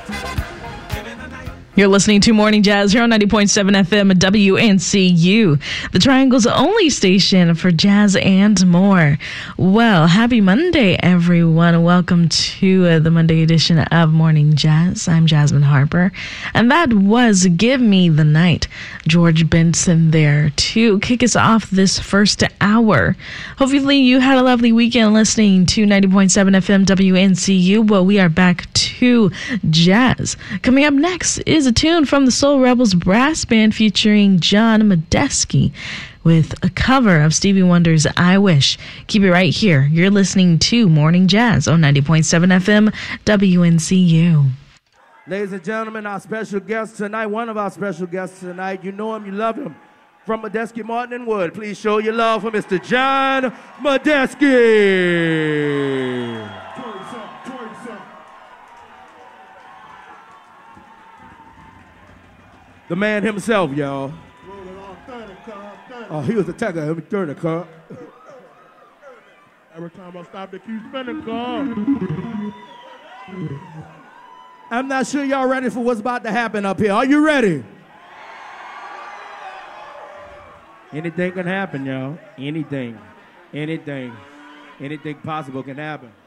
You're listening to Morning Jazz here on 90.7 FM WNCU, the Triangle's only station for jazz and more. Well, happy Monday, everyone. Welcome to the Monday edition of Morning Jazz. I'm Jasmine Harper, and that was Give Me the Night, George Benson there to kick us off this first hour. Hopefully you had a lovely weekend listening to 90.7 FM WNCU. Well, we are back to jazz. Coming up next is a tune from the Soul Rebels Brass Band featuring John Medeski with a cover of Stevie Wonder's I Wish. Keep it right here. You're listening to Morning Jazz on 90.7 FM WNCU. Ladies and gentlemen, our special guest tonight, one of our special guests tonight, you know him, you love him. From Medeski, Martin and Wood, please show your love for Mr. John Medeski. The man himself, y'all. Oh, he was a tagger. Let me turn the car. Every time I stop, they keep spinning, car. I'm not sure y'all ready for what's about to happen up here. Are you ready? Anything can happen, y'all. Anything. Anything possible can happen.